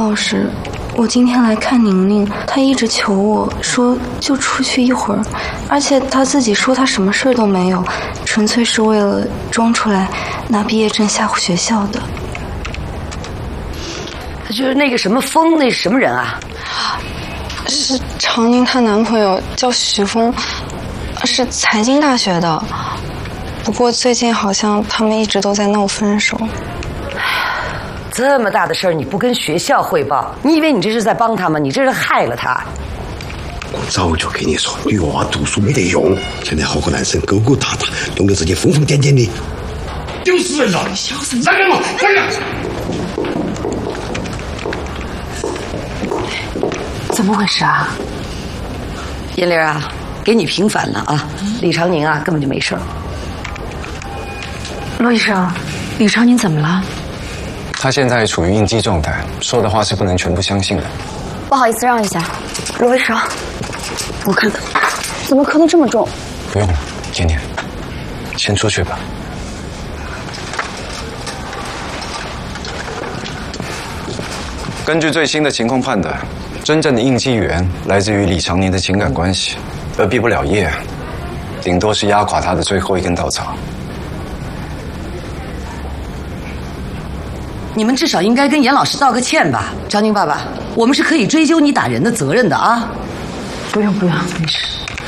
老师，我今天来看宁宁，她一直求我说就出去一会儿，而且她自己说她什么事儿都没有，纯粹是为了装出来拿毕业证吓唬学校的。 就是那个什么风，那是什么人啊？ 是常宁她男朋友，叫徐峰，是财经大学的。不过最近好像他们一直都在闹分手。 这么大的事儿你不跟学校汇报，你以为你这是在帮他吗？你这是害了他。 我早就跟你说，女娃读书没得用，现在好个男生勾勾搭搭，弄得自己疯疯癫癫的，丢死人了！你小声站着嘛，站着。 怎么回事啊？ 燕玲啊，给你平反了啊！李长宁啊，根本就没事儿。 罗医生，李长宁怎么了？ 他现在处于应激状态，说的话是不能全部相信的。 不好意思，让一下。罗医生，我看看，怎么磕得这么重？ 不用了，妍妍，先出去吧。根据最新的情况判断，真正的应激源来自于李长宁的情感关系，而毕不了业，顶多是压垮他的最后一根稻草。 你们至少应该跟严老师道个歉吧，长宁爸爸，我们是可以追究你打人的责任的啊。 不用，没事。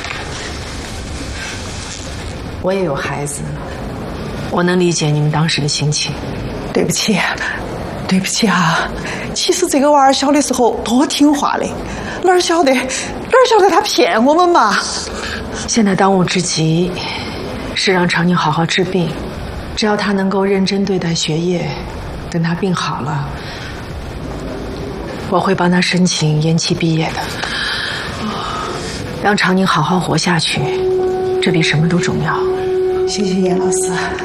我也有孩子，我能理解你们当时的心情。 对不起啊！其实这个娃儿小的时候多听话的，哪儿晓得他骗我们嘛。 现在当务之急是让长宁好好治病，只要他能够认真对待学业，等他病好了，我会帮他申请延期毕业的。让长宁好好活下去，这比什么都重要。 谢谢严老师。